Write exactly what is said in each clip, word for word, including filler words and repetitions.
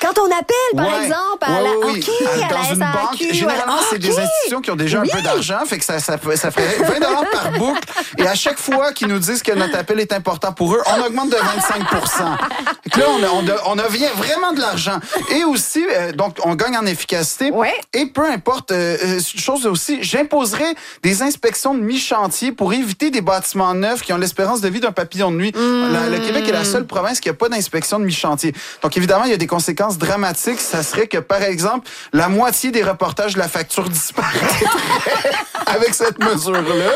Quand on appelle, par ouais. exemple, à ouais, la, oui, okay, oui. à Dans la une S A Q, banque, généralement, ah, c'est okay. des institutions qui ont déjà oui. un peu d'argent, fait que ça, ça, ça ferait vingt dollars par boucle. Et à chaque fois qu'ils nous disent que notre appel est important pour eux, on augmente de vingt-cinq pour cent. Là, on, a, on, a, on devient vraiment de l'argent. Et aussi, euh, donc, on gagne en efficacité. Ouais. Et peu importe, euh, chose aussi, j'imposerais des inspections de mi-chantier pour éviter des bâtiments neufs qui ont l'espérance de vie d'un papillon de nuit. Mmh. La, le Québec est la seule province qui n'a pas d'inspection de mi-chantier. Donc, évidemment, il y a des conséquences dramatiques. Ça serait que, par exemple, la moitié des reportages de la facture disparaîtraient avec cette mesure-là.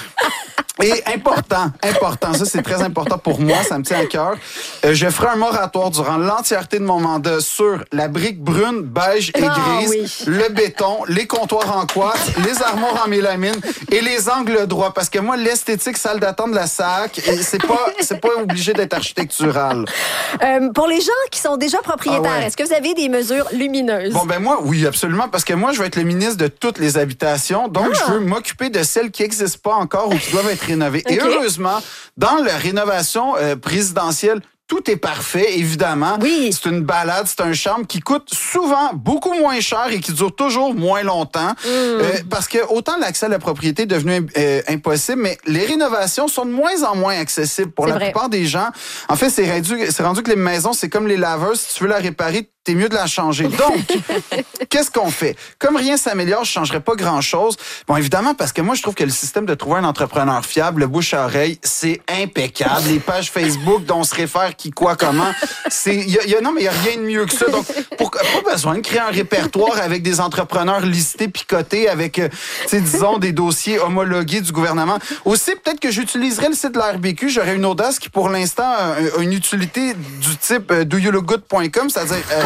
Et important, important, ça c'est très important pour moi, ça me tient à cœur. Euh, je ferai un moratoire durant l'entièreté de mon mandat sur la brique brune, beige et ah, grise, oui. le béton, les comptoirs en quartz, les armoires en mélamine et les angles droits. Parce que moi, l'esthétique salle d'attente de la S A C, c'est pas, c'est pas obligé d'être architectural. Euh, pour les gens qui sont déjà propriétaires, ah ouais. est-ce que vous avez des mesures lumineuses? Bon, ben moi, oui, absolument, parce que moi, je vais être le ministre de toutes les habitations, donc ah. je veux m'occuper de celles qui n'existent pas encore ou qui doivent être rénovées. Okay. Et heureusement, dans la rénovation euh, présidentielle, tout est parfait, évidemment. Oui. C'est une balade, c'est un charme qui coûte souvent beaucoup moins cher et qui dure toujours moins longtemps. Mm. Euh, parce que autant l'accès à la propriété est devenu euh, impossible, mais les rénovations sont de moins en moins accessibles pour c'est la vrai. plupart des gens. En fait, c'est rendu, c'est rendu que les maisons, c'est comme les laveurs. Si tu veux la réparer, t'es mieux de la changer. Donc, qu'est-ce qu'on fait? Comme rien s'améliore, je changerais pas grand-chose. Bon, évidemment, parce que moi, je trouve que le système de trouver un entrepreneur fiable, le bouche à oreille, c'est impeccable. Les pages Facebook dont on se réfère qui, quoi, comment, c'est, y a, y a, non, mais il y a rien de mieux que ça. Donc, pour, pas besoin de créer un répertoire avec des entrepreneurs listés, picotés, avec, euh, tu sais, disons, des dossiers homologués du gouvernement. Aussi, peut-être que j'utiliserais le site de la R B Q. J'aurais une audace qui, pour l'instant, a une utilité du type euh, do you look good point com, c'est-à-dire euh,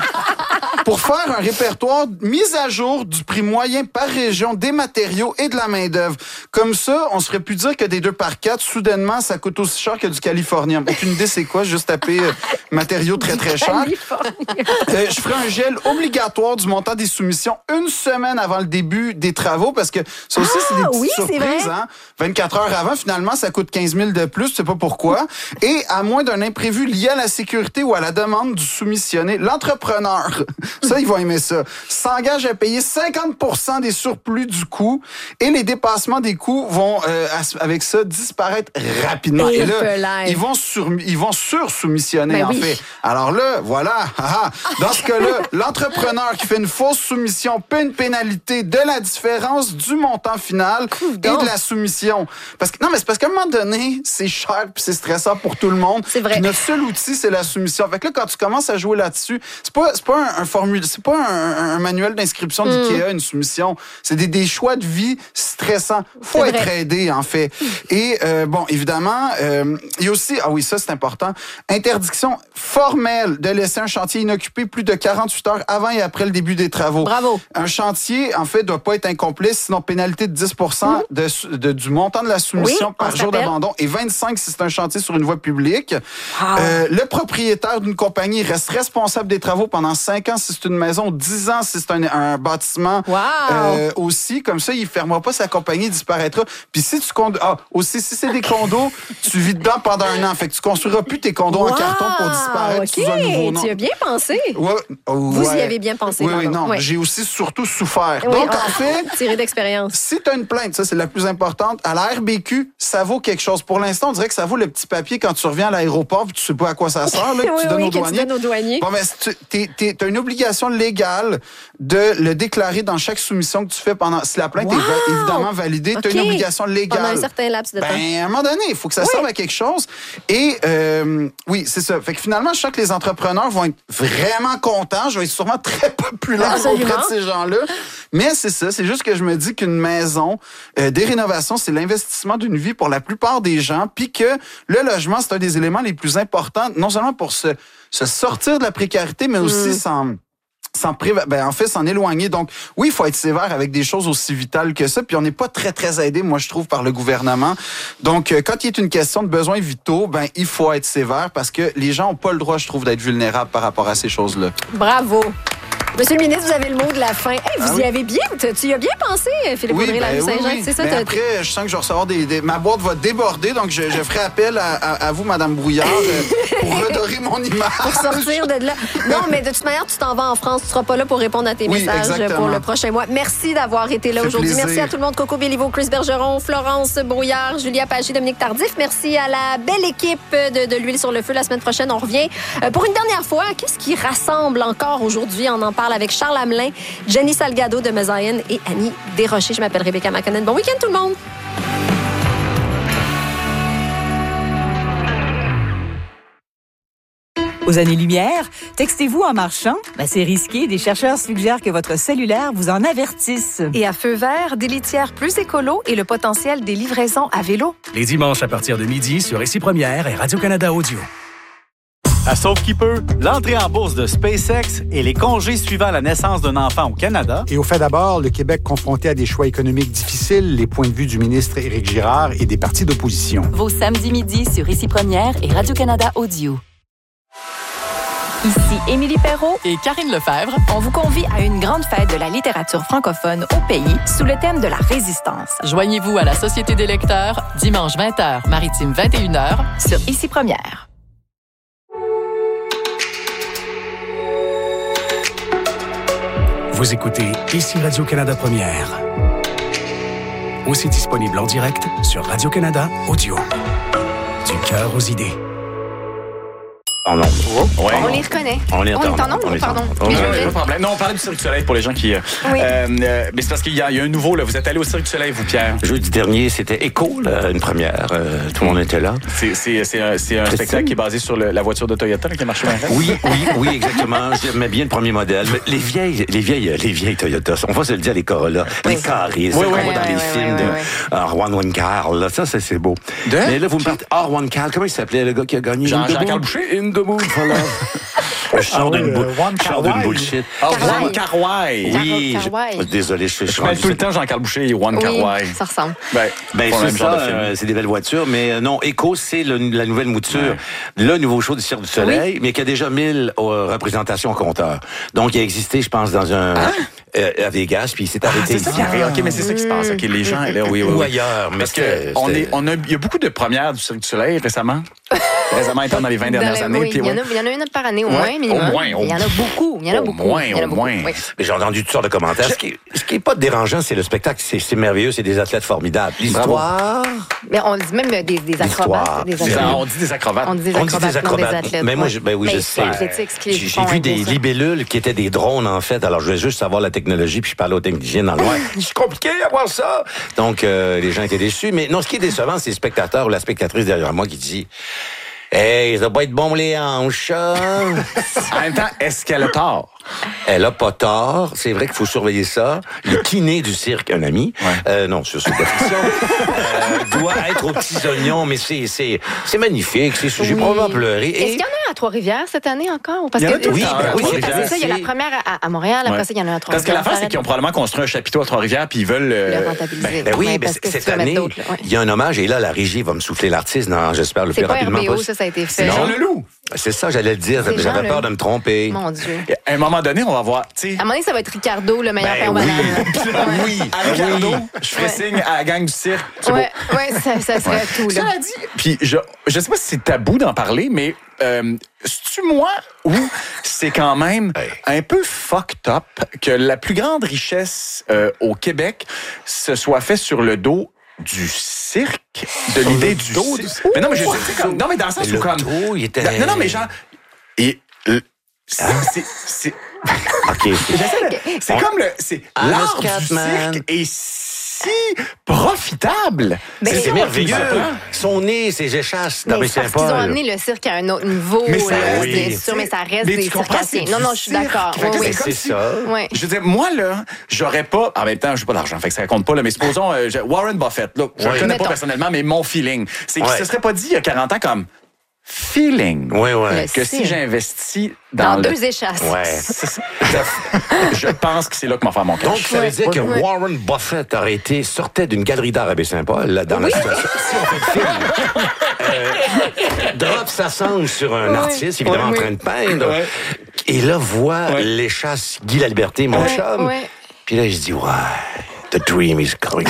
pour faire un répertoire mise à jour du prix moyen par région des matériaux et de la main-d'œuvre. Comme ça, on se ferait plus dire que des deux par quatre, soudainement, ça coûte aussi cher que du californien. Aucune idée c'est quoi, juste taper euh, matériaux très très chers. Euh, je ferai un gel obligatoire du montant des soumissions une semaine avant le début des travaux, parce que ça aussi, ah, c'est des petites oui, surprises. Hein? vingt-quatre heures avant, finalement, ça coûte quinze mille de plus, je sais pas pourquoi. Et à moins d'un imprévu lié à la sécurité ou à la demande du soumissionné, l'entrepreneur, ça, ils vont aimer ça, s'engage à payer cinquante pour cent des surplus du coût et les dépassements des coûts vont, euh, avec ça, disparaître rapidement. Et, et là, ils vont, sur, ils vont sur-soumissionner, ben en oui. fait. Alors là, voilà. Dans ce cas-là, l'entrepreneur qui fait une fausse soumission paie une pénalité de la différence du montant final et de la soumission. Parce que, non, mais c'est parce qu'à un moment donné, c'est cher puis c'est stressant pour tout le monde. C'est vrai. Puis notre seul outil, c'est la soumission. Fait que là, quand tu commences à jouer là-dessus, c'est pas, c'est pas un, un formule, c'est pas un, un manuel d'inscription mm. d'IKEA, une soumission. C'est des, des choix de vie stressants. Faut être aidé, en fait. Et, euh, bon, évidemment, euh, il y a aussi, ah oui, ça, c'est important, interdiction formelle de laisser un chantier inoccupé plus de quarante-huit heures avant et après le début des travaux. Bravo. Un chantier, en fait, doit pas être incomplet, sinon pénalité de dix pour cent mm. de, de, du montant de la soumission oui, par jour d'abandon et vingt-cinq si c'est un chantier sur une voie publique. Wow. Euh, le propriétaire d'une compagnie reste responsable des travaux pendant cinq ans si c'est une maison, dix ans si c'est un, un bâtiment. Wow. Euh, aussi, comme ça, il ne fermera pas sa compagnie, il disparaîtra. Puis si tu condos, ah, aussi, si c'est des condos, tu vis dedans pendant un an. Fait que tu construiras plus tes condos wow. en carton pour disparaître okay. sous un nouveau nom. Tu as bien pensé. Ouais. Oh, Vous ouais. y avez bien pensé. Oui, oui, non. Ouais. J'ai aussi surtout souffert. Oui, Donc, oh, en fait, tiré d'expérience. Si tu as une plainte, ça, c'est la plus importante, à la R B Q, ça vaut quelque chose. Pour l'instant, on dirait que ça vaut le petit papier quand tu reviens à l'aéroport puis tu sais pas à quoi ça sert, là, que, oui, tu, donnes oui, aux que douaniers. tu donnes aux douaniers. Bon, mais tu as une obligation légale de le déclarer dans chaque soumission que tu fais pendant. Si la plainte wow. est va, évidemment validée, okay. tu as une obligation légale. Pendant un certain laps de temps. Ben, à un moment donné, il faut que ça oui. serve à quelque chose. Et euh, oui, c'est ça. Fait que finalement, je sens que les entrepreneurs vont être vraiment contents. Je vais être sûrement très populaire Absolument. auprès de ces gens-là. Mais c'est ça. C'est juste que je me dis qu'une maison, euh, des rénovations, c'est l'investissement d'une vie pour la plupart des gens. Puis que le logement, c'est un des éléments les plus importants, non seulement pour se, se sortir de la précarité, mais aussi mmh. s'en... S'en priva... ben, en fait, s'en éloigner. Donc, oui, il faut être sévère avec des choses aussi vitales que ça. Puis, on n'est pas très, très aidé, moi, je trouve, par le gouvernement. Donc, euh, quand il est une question de besoins vitaux, ben, il faut être sévère parce que les gens n'ont pas le droit, je trouve, d'être vulnérables par rapport à ces choses-là. Bravo! Monsieur le ministre, vous avez le mot de la fin. Hey, vous ah, y oui. avez bien, tu y as bien pensé, Philippe Oui, Audrey, la ben, rue oui, Saint-Jacques, oui. c'est ça? Mais t'as- après, je sens que je vais recevoir des, des... Ma boîte va déborder, donc je, je ferai appel à, à, à vous, Madame Brouillard, euh, pour redorer mon image. Pour sortir de là. Non, mais de toute manière, tu t'en vas en France. Tu seras pas là pour répondre à tes Oui, messages exactement. pour le prochain mois. Merci d'avoir été là Ça fait aujourd'hui. plaisir. Merci à tout le monde. Coco Béliveau, Chris Bergeron, Florence Brouillard, Julia Pagé, Dominique Tardif. Merci à la belle équipe de, de l'Huile sur le feu. La semaine prochaine, on revient euh, pour une dernière fois. Qu'est-ce qui rassemble encore aujourd'hui? On en parle avec Charles Hamelin, Jenny Salgado de Mesaïen et Annie Desrochers. Je m'appelle Rebecca McConnell. Bon week-end tout le monde! Aux années-lumière, textez-vous en marchant? Ben, c'est risqué. Des chercheurs suggèrent que votre cellulaire vous en avertisse. Et à feu vert, des litières plus écolo et le potentiel des livraisons à vélo. Les dimanches à partir de midi sur Ici Première et Radio-Canada Audio. À Sauf qui peut, l'entrée en bourse de SpaceX et les congés suivant la naissance d'un enfant au Canada. Et au fait d'abord, le Québec confronté à des choix économiques difficiles, les points de vue du ministre Éric Girard et des partis d'opposition. Vos samedis midi sur Ici Première et Radio-Canada Audio. Ici Émilie Perrault. Et Karine Lefebvre. On vous convie à une grande fête de la littérature francophone au pays sous le thème de la résistance. Joignez-vous à la Société des lecteurs dimanche vingt heures, maritime vingt et une heures sur Ici Première. Vous écoutez Ici Radio-Canada Première. Aussi disponible en direct sur Radio-Canada Audio. Du cœur aux idées. En nombre. Oh, ouais. On les reconnaît. On est en nombre, on est pardon. en Les nombre. jeux. Pas de problème. Non, on parlait du Cirque du Soleil pour les gens qui... Euh, Oui. euh, euh, mais c'est parce qu'il y a, il y a un nouveau, là. Vous êtes allé au Cirque du Soleil, vous, Pierre. Jeudi dernier, c'était Echo, là, une première. Euh, tout le monde était là. C'est, c'est, c'est un, c'est un spectacle qui est basé sur le, la voiture de Toyota là, qui a marché bien. Oui, oui, oui, exactement. J'aimais bien le premier modèle. Mais les vieilles, les vieilles, les vieilles Toyota, on va se le dire, les Corolla, les carrés, c'est Oui, qu'on oui, voit dans oui, les oui, films oui, de oui. uh, Juan Wencar, là. Ça, c'est, c'est beau. De? Mais là, vous me partez. Ah, Juan Cal, comment il s'appelait, le gars qui a gagné? Jean- In the Jean-Carl Mood? Boucher? In the mood for love. Je sors Ah d'une oui, bou- euh, Juan je sors d'une Carway. bullshit. Ah, Carway. Juan Carway. Oui, Carway. je- désolé, je suis Je mets tout le temps Jean-Carl Boucher et Juan Oui, Carway. ça ressemble. Ben, Ben, pas le c'est même genre ça, de film. euh, c'est des belles voitures, mais euh, non, Echo, c'est le- la nouvelle mouture, le nouveau show du Cirque du Soleil, mais qui a déjà mille euh, représentations au compteur. Donc, il a existé, je pense, dans un... euh, à Vegas, puis il s'est Ah, arrêté c'est ça ici. qui arrive. OK, mais c'est ça qui se passe. OK, les gens, là, oui, oui, Ou oui. ailleurs, mais Parce que c'était- on c'était- est, on a, il y a beaucoup de premières du Cirque du Soleil récemment. récemment étant dans les vingt dernières Dans la- années. oui, puis il, y en ouais. a, il y en a une par année au Ouais, moins, minimum. au moins, au- il y en a beaucoup. Il y en a au beaucoup. moins, il y en a au beaucoup. moins. Oui. Mais j'ai entendu toutes sortes de commentaires. Ce qui, est- ce qui est pas dérangeant, c'est le spectacle. C'est, c'est merveilleux, c'est des athlètes formidables. L'histoire... Mais on dit même des, des L'histoire. acrobates. Des C'est- C'est- acrobates. On dit des acrobates. On dit des On dit acrobates, des non acrobates. des athlètes. Mais moi, ouais. je- ben oui, Mais je c'est sais. athlétique, ce qui J'ai, font j'ai vu des avec ça. libellules qui étaient des drones, en fait. Alors, je voulais juste savoir la technologie, puis je parlais aux techniciens dans le loin. C'est compliqué à voir ça. Donc, euh, les gens étaient déçus. Mais non, ce qui est décevant, c'est le spectateur ou la spectatrice derrière moi qui dit... Hey, ça doit pas être bon les hanches. ça. En même temps, est-ce qu'elle a tort? Elle a pas tort. C'est vrai qu'il faut surveiller ça. Le kiné du cirque, un ami, Ouais. euh, non, sur cette fiction, euh, doit être aux petits oignons, mais c'est, c'est, c'est magnifique. C'est, j'ai Oui. probablement pleuré. Est-ce Et qu'il y en a à Trois-Rivières cette année encore? Parce Il y en a que, tout le oui, temps, ben à oui, parce que Trois-Rivières. c'est ça, il y a la C'est- première à, à Montréal, après Ouais. ça, il y en a à Parce Trois-Rivières. que l'affaire, Ça c'est arrête qu'ils ont probablement construit un chapiteau à Trois-Rivières, puis ils veulent... de euh, le rentabiliser. Ben oui, Ouais, ben parce c'est- que cette tu vas mettre année, d'autres, là, ouais. il y a un hommage, et là, la régie va me souffler l'artiste dans, j'espère, le C'est plus pas rapidement R B O, possible. ça, ça a été C'est fait. Jean Leloup. C'est ça, j'allais le dire. C'est J'avais Jean peur Leloup. de me tromper. Mon Dieu. À un moment donné, on va voir, tu sais... À un moment donné, ça va être Ricardo, le meilleur Ben pain au oui. banane. Oui, Avec oui. Arnaud, je ferai Ouais. signe à la gang du cirque. C'est Ouais, ouais, ça, ça serait tout, là. Cela dit, puis je je sais pas si c'est tabou d'en parler, mais euh, c'est-tu moi ou c'est quand même Hey. un peu fucked up que la plus grande richesse euh, au Québec se soit fait sur le dos du cirque, de l'idée du dos cirque. du cirque? Mais non, mais je sais comme non mais dans le sens Le où comme dos, il était- non non mais genre et euh, c'est Hein? c'est- c'est OK. j'essaie de- c'est On- comme le c'est Ah, l'art le du Scatman. cirque est si profitable. Ben, C'est, c'est c'est merveilleux. ça. Son nez, ses échasses dans Mais les c'est parce qu'ils ont Saint-Paul. amené le cirque à un autre niveau, Mais ça- là, oui. bien sûr, mais ça reste Mais des tu comprends, circassiens. c'est Non, du non, je suis cirque. d'accord. Fait que Oui, Mais oui. comme c'est si- ça. Ouais. Je veux dire, moi, là, j'aurais pas... En même temps, j'ai pas d'argent, fait que ça compte pas, là, mais supposons euh, je- Warren Buffett, là, je le Ouais. connais Mettons. pas personnellement, mais mon feeling, c'est qu'il Ouais. se serait pas dit il y a quarante ans comme feeling Oui, oui. Le que si cirque. j'investis dans, Dans le... deux échasses. Ouais. je pense que c'est là que m'en faire mon cash. Donc, ça veut dire que Ouais. Warren Buffett aurait été, sortait d'une galerie d'art à Baie-Saint-Paul, là, dans la situation. Si on fait le film, euh, drop sa cendre sur un Oui. artiste, évidemment Oui. en train de peindre, Ouais. Et là, voit Ouais. les chasses Guy Laliberté, mon Ouais, chum. ouais. Puis là, je dis, ouais, the dream is coming.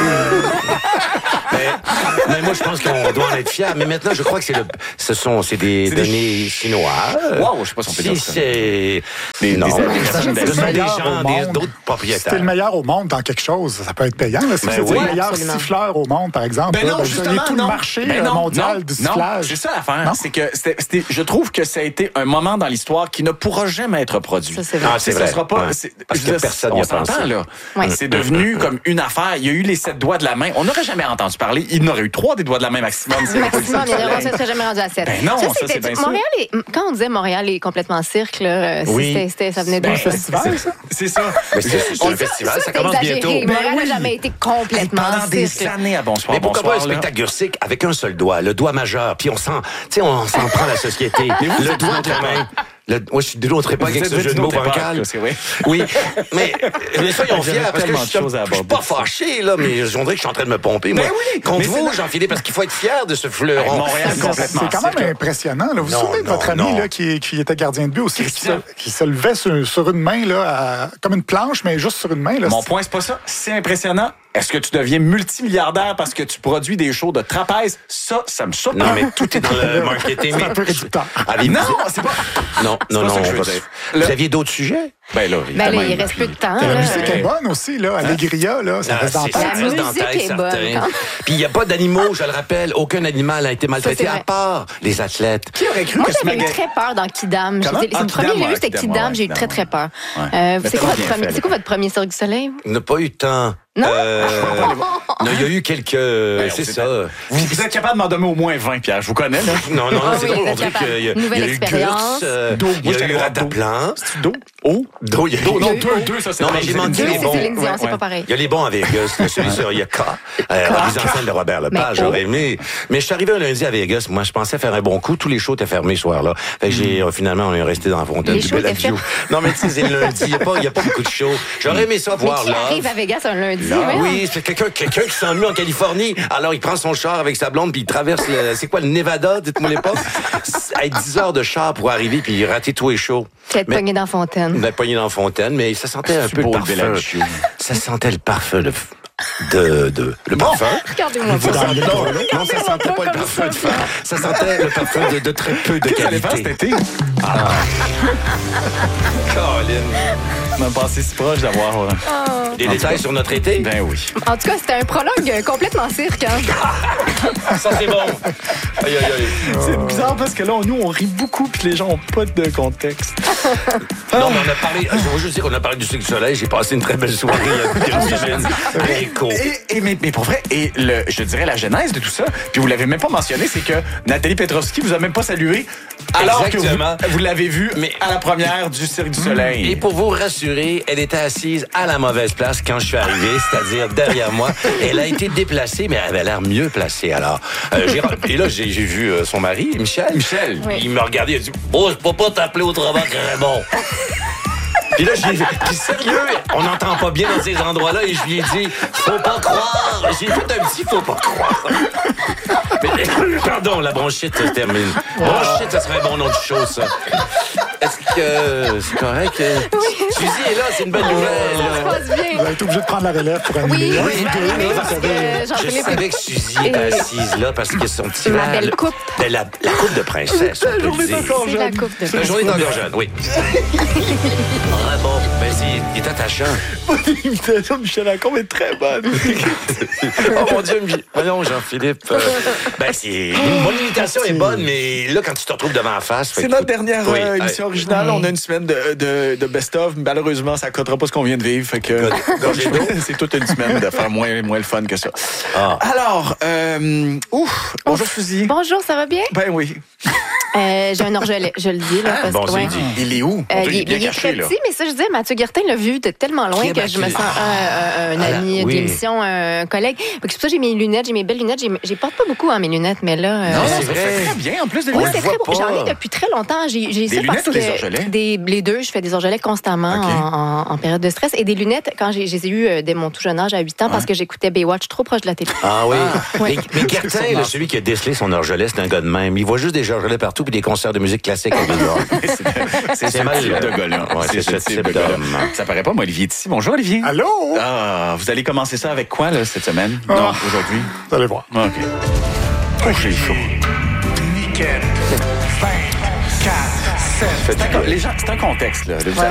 mais, mais moi, je pense qu'on doit en être fiers. Mais maintenant, je crois que c'est le, ce sont, c'est des C'est des données chinois. Wow, je sais pas si on peut Si dire ça. c'est... Des- non, des- ce des- sont des- des C'est le meilleur gens, au des- monde. d'autres Si t'es propriétaires. le meilleur au monde dans quelque chose, ça peut être payant. Là. Si Ben vous étiez oui. le meilleur Absolument. siffleur au monde, par exemple, Ben là, non, ben, vous justement, auriez tout non. le marché Ben euh, non, mondial non, du non, sifflage. c'est ça l'affaire. Non? C'est que c'était, c'était- je trouve que ça a été un moment dans l'histoire qui ne pourra jamais être produit. Ça, c'est vrai. Ah, c'est Ça vrai. sera pas. Ouais. c'est- Parce je que veux dire, personne on n'y a s'entend, pensé. là. Ouais. C'est devenu comme une affaire. Il y a eu les sept doigts de la main. On n'aurait jamais entendu parler. Il n'aurait eu trois des doigts de la main maximum. s'il y avait pas eu Maximum, ça. il y en a- on ne serait jamais rendu à sept. Ben non, ça, c'était- c'est bien sûr. Montréal est, quand on disait Montréal est complètement cirque, là, euh, Oui. c'était, c'était- ça venait de Ben, un festival, ça? C'est ça. Mais c'est c'est un festival, ça c'est commence exagéré. bientôt. Montréal n'a oui. jamais été complètement Pendant des cirque. années à Bonsoir, Mais pourquoi Bonsoir. pas un là. spectacle Gursic avec un seul doigt, le doigt majeur, puis on s'en, tu sais, on s'en prend la société. Le doigt de la main. Le, moi, je suis de l'autre époque Vous avec êtes ce jeu de d'une mots autre époque, bancal. là, c'est vrai. Oui, mais, mais soyons J'avais fiers, parce que tellement je de suis, choses à je suis aborder. pas fâché, là, mais on dirait que je suis en train de me pomper, moi. Ben oui, Contre mais vous, c'est- Jean-Philippe, parce qu'il faut être fier de ce fleuron. Montréal, C'est complètement c'est quand même cirque. impressionnant. Là. Vous vous Non, souvenez de non, votre ami non. là, qui, qui était gardien de but aussi, qui se, Christian. qui se levait sur, sur une main, là, à- comme une planche, mais juste sur une main. Là. Mon point, c'est pas ça. C'est impressionnant. Est-ce que tu deviens multimilliardaire parce que tu produis des shows de trapèze? Ça, ça me surprend. Non, mais tout est dans le marketing. C'est un peu réducteur. Avez-vous- Non, c'est pas. Non, c'est non, pas non. ça que je veux on dire. va- Le- Vous aviez d'autres sujets? Ben là, Ben là, évidemment, il reste peu de temps. La là. musique est bonne aussi, là. Allegria, là, ça Ah, reste dans la c'est- tête. ça La reste dans la musique tête, est bonne, certain. quand- Puis il n'y a pas d'animaux, je le rappelle. Aucun animal a été maltraité c'est vrai. à part les athlètes. Qui aurait cru Moi, que ce j'avais eu magasin... très peur dans Kidam. Comment? J'étais- Ah, C'est le premier que Kidam, j'ai vu, ouais, c'était Kidam, Kidam. ouais, J'ai eu très, Kidam, très peur. ouais. Euh, Mais C'est tellement quoi, votre bien premier- fait, c'est quoi votre premier Cirque du Soleil? On n'a pas eu de temps. Non? Euh, non, il y a eu quelques... Ben, c'est on ça. Vous, vous êtes capable de m'en donner au moins vingt, Pierre. Je vous connais, là. Non, non, Ah c'est oui, drôle. vous On êtes dirait capable. qu'il y a, il y Nouvelle a eu expérience. Gurs, euh, Do. il Moi, y a j'étais eu allé voir Rataplan. C'est-tu Do? Oh? Do, il y a eu... Do, non, Il y a eu deux, deux, ça, c'est Non, vrai. mais j'ai C'est manqué Deux, les c'est bons. Céline Dion, Ouais, c'est ouais. pas pareil. Il y a les bons à Vegas, là, celui sur Yaka, euh, la mise en scène de Robert Lepage, Mais j'aurais oh. aimé. Mais je suis arrivé un lundi à Vegas, moi je pensais faire un bon coup, tous les shows étaient fermés ce soir-là. Fait que j'ai, euh, finalement, on est resté dans la fontaine Les du shows étaient Bellagio. fermés. Non, mais tu sais, c'est le lundi, il n'y a, pas- il y a pas beaucoup de shows. J'aurais aimé ça Mais voir qui arrive là. à Vegas un lundi? Là, voyons? oui, c'est quelqu'un quelqu'un qui s'ennuie en Californie. Alors, il prend son char avec sa blonde, puis il traverse le... C'est quoi, le Nevada, dites-moi l'époque? Avec dix heures de char pour arriver, puis rater tous les shows. Peut-être Mais- pogné dans la fontaine. On a pogné dans la fontaine, mais ça sentait un C'est peu le beau, le parfum. Bellagio. Ça sentait le parfum de... de, de le parfum. Regardez-moi Ça pas. sentait- non, non, ça sentait pas le parfum de fer. Ça sentait le parfum de, de très peu de Qu'est-ce que vous allez faire cet qualité. été? Colin. On a passé si proche d'avoir... euh, Des détails sur notre été? Ben oui. En tout cas, c'était un prologue euh, complètement cirque. Hein? Ça, c'est bon. Aïe, aïe, aïe. C'est bizarre parce que là, nous, on rit beaucoup puis les gens ont pas de contexte. Non, mais on a parlé, je veux juste dire qu'on a parlé du Cirque du Soleil. J'ai passé une très belle soirée il y a deux semaines. Écho. Et, et- mais, mais pour vrai, et le, je dirais la genèse de tout ça, puis vous l'avez même pas mentionné, c'est que Nathalie Petrovski vous a même pas salué alors Exactement. que vous, vous l'avez vu Mais- à la première du Cirque du Soleil. Et pour vous rassurer, elle était assise à la mauvaise place quand je suis arrivé, c'est-à-dire derrière moi. Elle a été déplacée, mais elle avait l'air mieux placée. Alors, euh, j'ai- et là, j'ai j'ai vu euh, son mari, Michel. Michel. Oui. Il me regardait, il a dit « Oh, je peux pas t'appeler autrement que Raymond. » Puis là, j'ai puis sérieux, on n'entend pas bien dans ces endroits-là, et je lui ai dit « Faut pas croire. » J'ai fait un petit « Faut pas croire. » Mais, pardon, la bronchite se termine. Bronchite, ça serait un bon nom de show, ça. Est-ce que c'est correct? Suzy est là, c'est une bonne Ça se nouvelle. passe bien. Vous allez être obligé de prendre la relève pour Oui, animer. oui, je vais arriver parce que Je Jean-Philippe savais que Suzy était Et- assise là parce que son petit Ma verre, belle coupe. ben, la, la coupe de princesse, on peut le dire. c'est la coupe de La journée est encore jeune, oui. Ah bon, ben c'est, il est attachant. L'imitation de Michel Lacombe est très bonne. Oh mon Dieu, Mi- voyons Jean-Philippe. euh, ben c'est, mon imitation est bonne, mais là quand tu te retrouves devant la face, fait C'est que notre faut- dernière Oui, euh, euh, émission originale. On a une semaine de, de, de best-of. Malheureusement, ça ne coûtera pas ce qu'on vient de vivre. Fait que Gorgée d'eau. c'est toute une semaine de faire moins, moins le fun que ça. Ah. Alors, euh, ouf, bonjour Suzy. Bonjour, ça va bien? Ben oui. Euh, j'ai un orgelet, je le dis. Là, Ah, parce bon, que, c'est ouais. dit. Il est où? Euh, Mon Dieu, il, il est bien il est caché, très là. petit, mais ça, je disais, Mathieu Guertin l'a vu de tellement loin Qui est que je me Mathieu? sens un, un- un Ah, ami oui. de l'émission, un collègue. Donc, c'est pour ça que j'ai mes lunettes, j'ai mes belles lunettes. J'ai, j'ai porte pas beaucoup hein, mes lunettes, mais là. euh, Non, c'est ça vrai. fait très bien. En plus des oui, lunettes. c'est voit très beau. pas. J'en ai depuis très longtemps. J'ai, j'ai Des ça lunettes parce ou des que orgelets? des- les deux. Je fais des orgelets constamment OK. en, en- en période de stress. Et des lunettes, quand j'ai, je les ai eues euh, dès mon tout jeune âge, à huit ans, parce que j'écoutais Baywatch trop proche de la télé. Ah oui. Ouais. Mais, mais Guertin, là, celui qui a décelé son orgelet, c'est un gars de même. Il voit juste des orgelets partout. puis des concerts de musique classique à New York. C'est ce mal, type là. de gars-là. Ouais, C'est c'est ce ce type de type gars-là. d'homme. Ça paraît pas, moi, Olivier est ici. Bonjour, Olivier. Allô? Ah, vous allez commencer ça avec quoi, là, cette semaine? Ah. Non, aujourd'hui? Vous allez voir. OK. Oh, j'ai chaud. Nickel. cinq, quatre, sept. C'est un- les gens, c'est un contexte, là. Vous